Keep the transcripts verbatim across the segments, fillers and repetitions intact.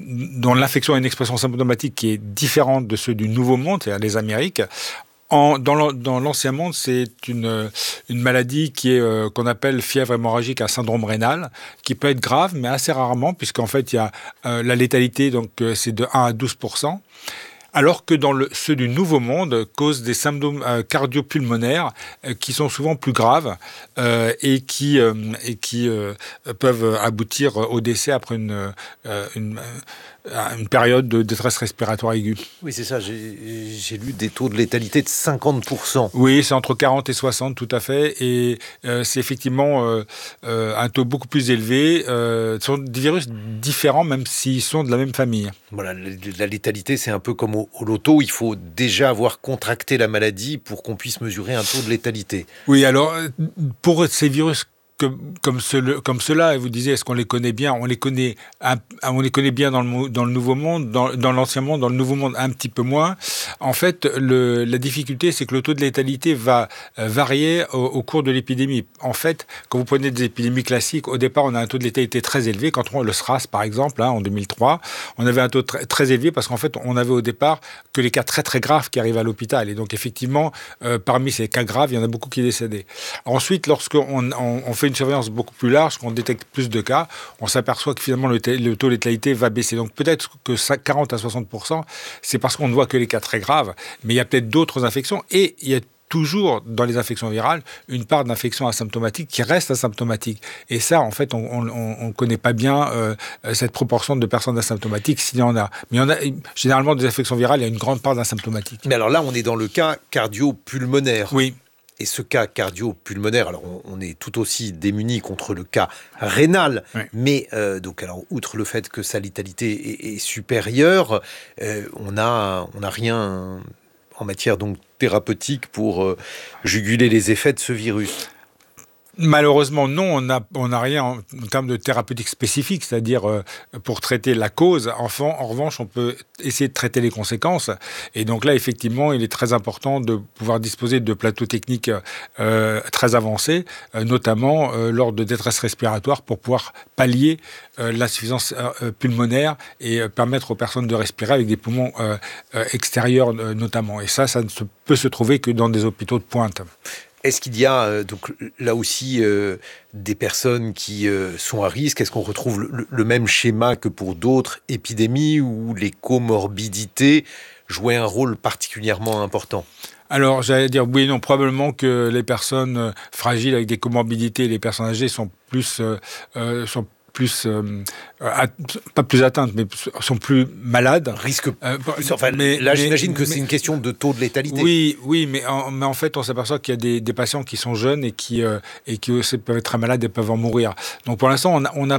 dont l'infection a une expression symptomatique qui est différente de ceux du Nouveau Monde, c'est-à-dire les Amériques. En, dans, l'an, dans l'Ancien Monde, c'est une, une maladie qui est, euh, qu'on appelle fièvre hémorragique à syndrome rénal, qui peut être grave, mais assez rarement, puisqu'en fait, il y a euh, la létalité, donc euh, c'est de un à douze pour cent. Alors que dans le, ceux du Nouveau Monde causent des symptômes euh, cardiopulmonaires euh, qui sont souvent plus graves euh, et qui, euh, et qui euh, peuvent aboutir au décès après une, euh, une, euh, une période de détresse respiratoire aiguë. Oui, c'est ça. J'ai, j'ai lu des taux de létalité de cinquante pour cent. Oui, c'est entre quarante et soixante, tout à fait. Et euh, c'est effectivement euh, euh, un taux beaucoup plus élevé. Euh, ce sont des virus différents, même s'ils sont de la même famille. Voilà, la létalité, c'est un peu comme au, au loto. Il faut déjà avoir contracté la maladie pour qu'on puisse mesurer un taux de létalité. Oui, alors, pour ces virus Comme, comme, ce, comme cela, et vous disiez, est-ce qu'on les connaît bien ? On les connaît, un, on les connaît bien dans le, dans le Nouveau Monde, dans, dans l'Ancien Monde, dans le Nouveau Monde un petit peu moins. En fait, le, la difficulté, c'est que le taux de létalité va varier au, au cours de l'épidémie. En fait, quand vous prenez des épidémies classiques, au départ, on a un taux de létalité très élevé. Quand on le SRAS, par exemple, hein, en deux mille trois, on avait un taux très, très élevé parce qu'en fait, on avait au départ que les cas très très graves qui arrivaient à l'hôpital. Et donc, effectivement, euh, parmi ces cas graves, il y en a beaucoup qui décédaient. Ensuite, lorsqu'on on, on fait une surveillance beaucoup plus large, qu'on détecte plus de cas, on s'aperçoit que finalement le, t- le taux de létalité va baisser. Donc peut-être que quarante à soixante pour cent, c'est parce qu'on ne voit que les cas très graves, mais il y a peut-être d'autres infections et il y a toujours dans les infections virales une part d'infection asymptomatique qui reste asymptomatique. Et ça, en fait, on ne connaît pas bien euh, cette proportion de personnes asymptomatiques s'il y en a. Mais il y en a, généralement, des infections virales, il y a une grande part d'asymptomatique. Mais alors là, on est dans le cas cardio-pulmonaire. Oui. Et ce cas cardio-pulmonaire, alors on, on est tout aussi démuni contre le cas rénal, oui. mais euh, donc alors outre le fait que sa létalité est, est supérieure, euh, on a on a rien en matière donc thérapeutique pour euh, juguler les effets de ce virus. Malheureusement, non, on n'a on a rien en, en termes de thérapeutique spécifique, c'est-à-dire euh, pour traiter la cause. Enfin, en revanche, on peut essayer de traiter les conséquences. Et donc là, effectivement, il est très important de pouvoir disposer de plateaux techniques euh, très avancés, euh, notamment euh, lors de détresse respiratoire, pour pouvoir pallier euh, l'insuffisance euh, pulmonaire et euh, permettre aux personnes de respirer avec des poumons euh, euh, extérieurs euh, notamment. Et ça, ça ne se, peut se trouver que dans des hôpitaux de pointe. Est-ce qu'il y a euh, donc là aussi euh, des personnes qui euh, sont à risque ? Est-ce qu'on retrouve le, le même schéma que pour d'autres épidémies où les comorbidités jouaient un rôle particulièrement important ? Alors, j'allais dire oui et non. Probablement que les personnes fragiles avec des comorbidités, les personnes âgées sont plus euh, euh, sont plus, euh, at- pas plus atteintes, mais sont plus malades. Risque euh, plus, enfin, mais, là, mais, j'imagine que mais, c'est une question de taux de létalité. Oui, oui, mais en, mais en fait, on s'aperçoit qu'il y a des, des patients qui sont jeunes et qui, euh, et qui aussi peuvent être très malades et peuvent en mourir. Donc, pour l'instant, on a, on a,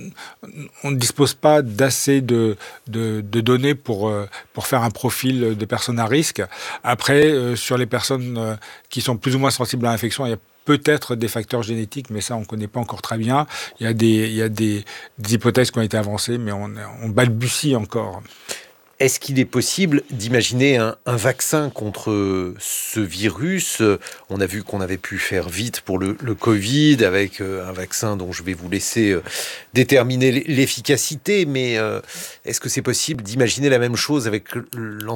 on ne dispose pas d'assez de, de, de données pour, euh, pour faire un profil de personnes à risque. Après, euh, sur les personnes euh, qui sont plus ou moins sensibles à l'infection, il y a peut-être des facteurs génétiques, mais ça, on ne connaît pas encore très bien. Il y a des, il y a des, des hypothèses qui ont été avancées, mais on, on balbutie encore. Est-ce qu'il est possible d'imaginer un, un vaccin contre ce virus ? On a vu qu'on avait pu faire vite pour le, le Covid, avec un vaccin dont je vais vous laisser déterminer l'efficacité, mais est-ce que c'est possible d'imaginer la même chose avec l'antivirus ?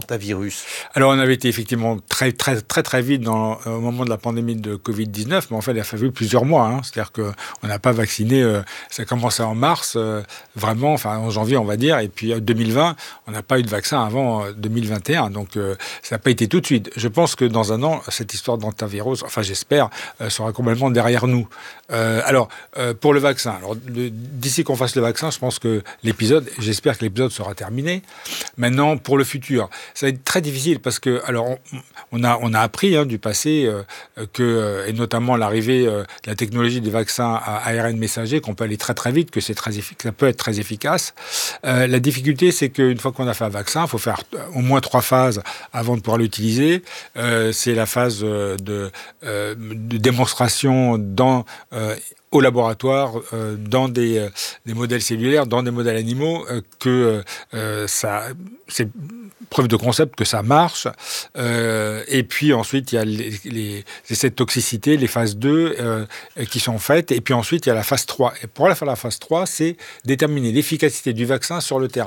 Alors, on avait été effectivement très, très, très, très vite dans, au moment de la pandémie de covid dix-neuf, mais en fait, il a fallu plusieurs mois. Hein. C'est-à-dire qu'on n'a pas vacciné, euh, ça a commencé en mars, euh, vraiment, enfin en janvier, on va dire, et puis deux mille vingt, on n'a pas eu de vaccin avant deux mille vingt et un, donc euh, ça n'a pas été tout de suite. Je pense que dans un an, cette histoire d'antivirus, enfin j'espère, euh, sera complètement derrière nous. Euh, alors, euh, pour le vaccin, alors, le, d'ici qu'on fasse le vaccin, je pense que l'épisode, j'espère que l'épisode sera terminé. Maintenant, pour le futur, ça va être très difficile parce que, alors, on, on, a, on a appris hein, du passé euh, que, et notamment l'arrivée euh, de la technologie des vaccins à A R N messager, qu'on peut aller très très vite, que c'est très efficace, ça peut être très efficace. Euh, la difficulté, c'est qu'une fois qu'on a fait un vaccin, il faut faire au moins trois phases avant de pouvoir l'utiliser. Euh, c'est la phase de, euh, de démonstration dans, euh, au laboratoire, euh, dans des, euh, des modèles cellulaires, dans des modèles animaux, euh, que euh, ça, c'est preuve de concept que ça marche. Euh, et puis ensuite, il y a les, les essais de toxicité, les phases deux euh, qui sont faites. Et puis ensuite, il y a la phase trois. Et pour la, la phase trois, c'est déterminer l'efficacité du vaccin sur le terrain.